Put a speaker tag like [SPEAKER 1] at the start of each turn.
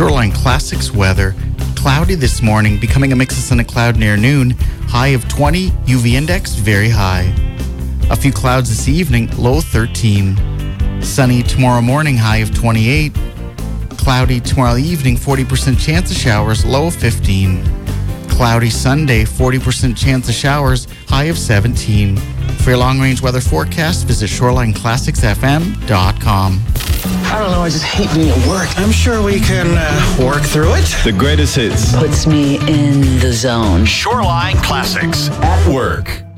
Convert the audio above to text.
[SPEAKER 1] Shoreline Classics weather. Cloudy this morning, becoming a mix of sun and cloud near noon. High of 20, UV index very high. A few clouds this evening, low 13. Sunny tomorrow morning, high of 28. Cloudy tomorrow evening, 40% chance of showers, low of 15. Cloudy Sunday, 40% chance of showers, high of 17. For your long-range weather forecast, visit ShorelineClassicsFM.com.
[SPEAKER 2] I don't know, I just hate being at work. I'm sure we can work through it.
[SPEAKER 3] The greatest hits.
[SPEAKER 4] Puts me in the zone.
[SPEAKER 5] Shoreline Classics. At work.